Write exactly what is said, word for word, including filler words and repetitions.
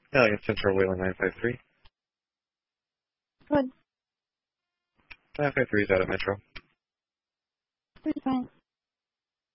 Alien Central Wayland nine five three. Good. nine five three is out of Metro. Pretty fine.